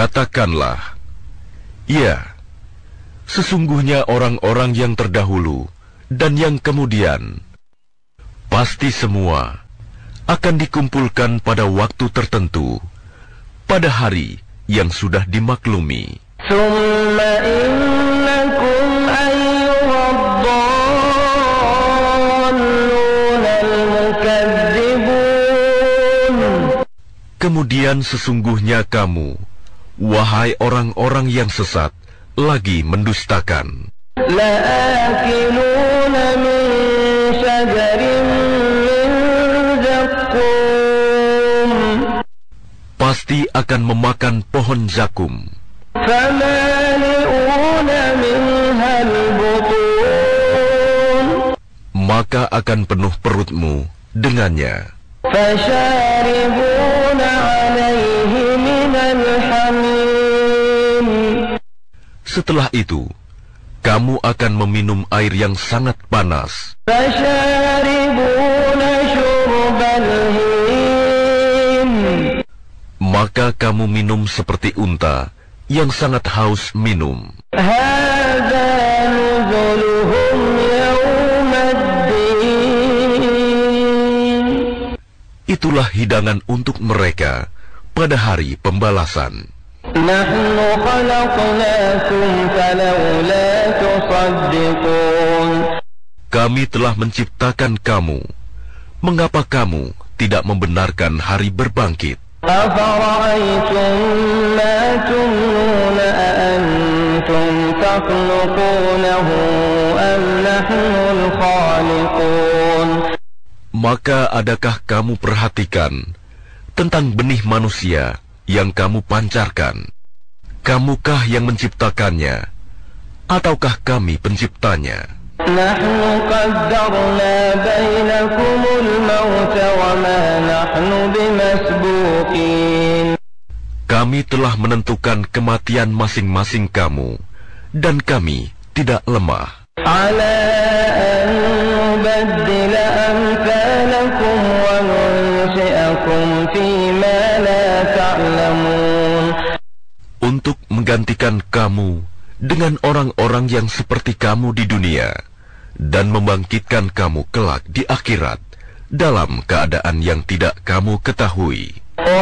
Katakanlah, ya, sesungguhnya orang-orang yang terdahulu dan yang kemudian, pasti semua akan dikumpulkan pada waktu tertentu, pada hari yang sudah dimaklumi. Kemudian sesungguhnya kamu, wahai orang-orang yang sesat, lagi mendustakan. Pasti akan memakan pohon zakum. Maka akan penuh perutmu dengannya. Setelah itu, kamu akan meminum air yang sangat panas. Maka kamu minum seperti unta yang sangat haus minum. Itulah hidangan untuk mereka pada hari pembalasan. Kami telah menciptakan kamu. Mengapa kamu tidak membenarkan hari berbangkit? Maka adakah kamu perhatikan tentang benih manusia yang kamu pancarkan? Kamukah yang menciptakannya, ataukah kami penciptanya? Kami telah menentukan kematian masing-masing kamu, dan kami tidak lemah. Untuk menggantikan kamu dengan orang-orang yang seperti kamu di dunia, dan membangkitkan kamu kelak di akhirat dalam keadaan yang tidak kamu ketahui.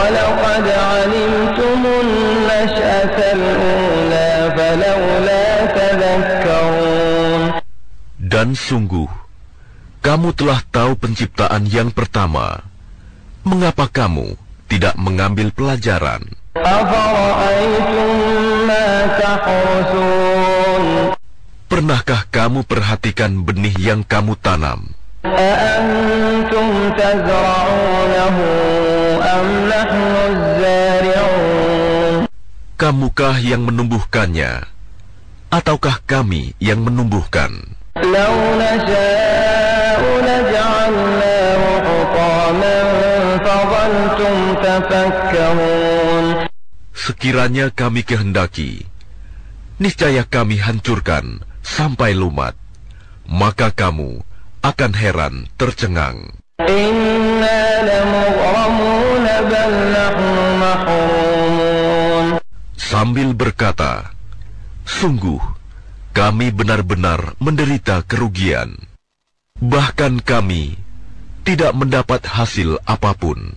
Dan sungguh, kamu telah tahu penciptaan yang pertama. Mengapa kamu tidak mengambil pelajaran? Pernahkah kamu perhatikan benih yang kamu tanam? Kamukah yang menumbuhkannya, ataukah kami yang menumbuhkan? Sekiranya kami kehendaki, niscaya kami hancurkan sampai lumat, maka kamu akan heran tercengang. Sambil berkata, sungguh kami benar-benar menderita kerugian. Bahkan kami tidak mendapat hasil apapun.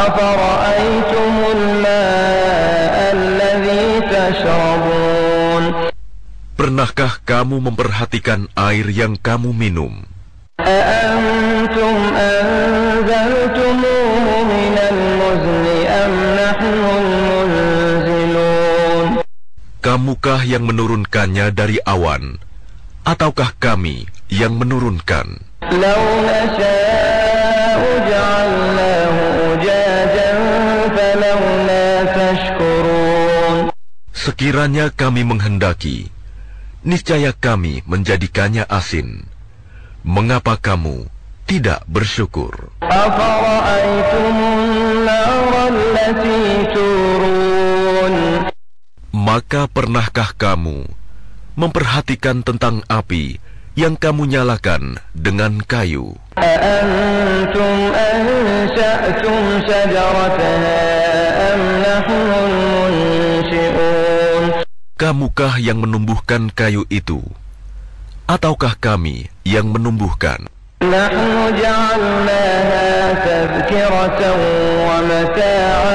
Pernahkah kamu memperhatikan air yang kamu minum? Kamukah yang menurunkannya dari awan, ataukah kami yang menurunkan? Sekiranya kami menghendaki, niscaya kami menjadikannya asin. Mengapa kamu tidak bersyukur? Maka pernahkah kamu memperhatikan tentang api yang kamu nyalakan dengan kayu? Kamukah yang menumbuhkan kayu itu, ataukah kami yang menumbuhkan? نحن جعلناها تذكرة ومتاعا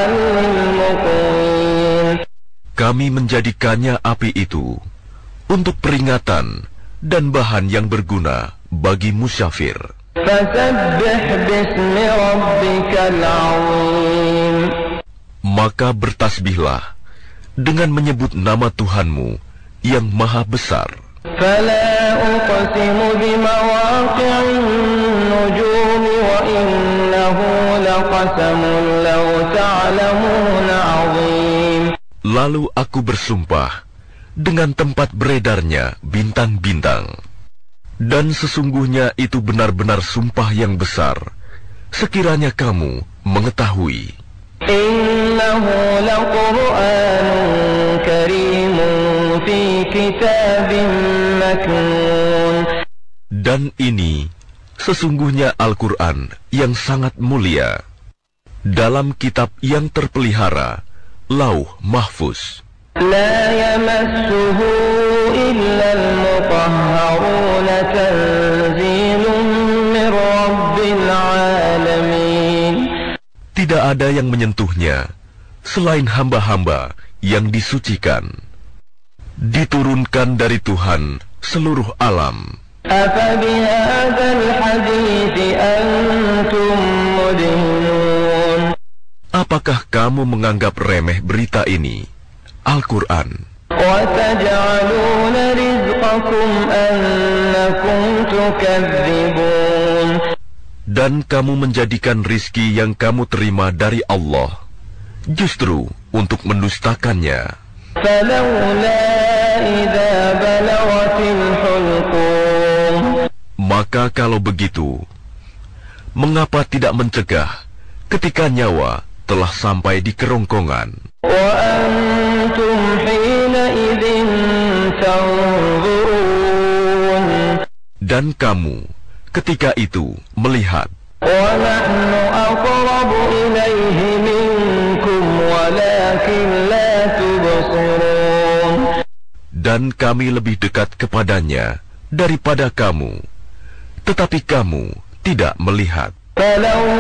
للمقوين. Kami menjadikannya api itu untuk peringatan dan bahan yang berguna bagi musyafir. فسبح باسم ربك العظيم. Maka bertasbihlah dengan menyebut nama Tuhanmu yang maha besar. فلا أقسم بمواقع النجوم وإنه لقسم لو تعلمون عظيم. Lalu aku bersumpah dengan tempat beredarnya bintang-bintang. Dan sesungguhnya itu benar-benar sumpah yang besar, sekiranya kamu mengetahui. Innahu laqur'anun karimun fi kitabin maknun. Dan ini sesungguhnya Al-Quran yang sangat mulia, dalam kitab yang terpelihara, Lauh Mahfuz. La yamassuhu illa al-mutahharun, tanzilun min rabbil alamin. Tidak ada yang menyentuhnya selain hamba-hamba yang disucikan, diturunkan dari Tuhan seluruh alam. Afabihadzal hadithi antum mudhinun. Apakah kamu menganggap remeh berita ini, Al-Quran? Wa taj'aluna rizqakum annakum tukadzibun. Dan kamu menjadikan rizki yang kamu terima dari Allah justru untuk mendustakannya. Falawla idza balaghatil hulqum. Maka kalau begitu, mengapa tidak mencegah ketika nyawa telah sampai di kerongkongan? Wa antum hina idzin tanzurun. Dan kamu ketika itu melihat. Wa nahnu aqrabu ilaihi minkum walakin la tubsirun. Dan kami lebih dekat kepadanya daripada kamu, tetapi kamu tidak melihat.